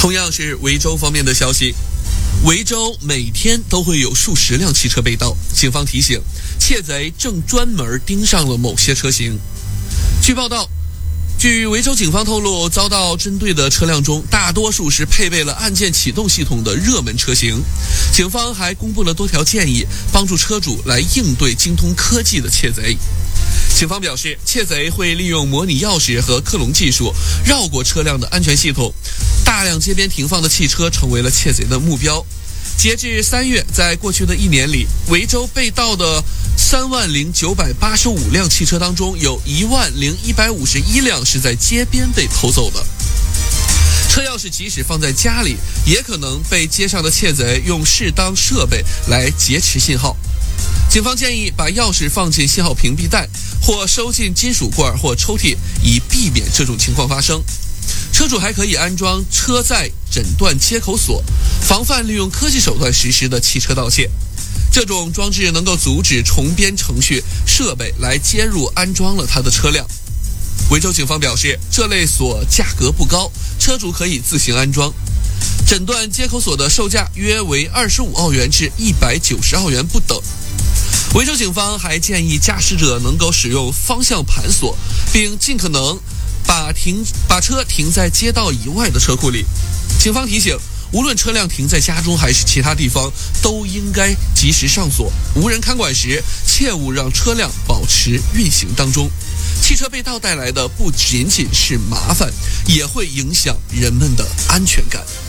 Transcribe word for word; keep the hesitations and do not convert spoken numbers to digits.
同样是维州方面的消息，维州每天都会有数十辆汽车被盗，警方提醒，窃贼正专门盯上了某些车型。据报道，据维州警方透露，遭到针对的车辆中，大多数是配备了按键启动系统的热门车型。警方还公布了多条建议，帮助车主来应对精通科技的窃贼。警方表示，窃贼会利用模拟钥匙和克隆技术绕过车辆的安全系统，大量街边停放的汽车成为了窃贼的目标。截至三月，在过去的一年里，维州被盗的三万零九百八十五辆汽车当中，有一万零一百五十一辆是在街边被偷走的。车钥匙即使放在家里，也可能被街上的窃贼用适当设备来劫持信号。警方建议把钥匙放进信号屏蔽袋，或收进金属罐或抽屉，以避免这种情况发生。车主还可以安装车载诊断接口锁，防范利用科技手段实施的汽车盗窃。这种装置能够阻止重编程序设备来接入安装了它的车辆。维州警方表示，这类锁价格不高，车主可以自行安装。诊断接口锁的售价约为二十五澳元至一百九十澳元不等。维州警方还建议驾驶者能够使用方向盘锁，并尽可能把停把车停在街道以外的车库里。警方提醒，无论车辆停在家中还是其他地方，都应该及时上锁。无人看管时，切勿让车辆保持运行当中。汽车被盗带来的不仅仅是麻烦，也会影响人们的安全感。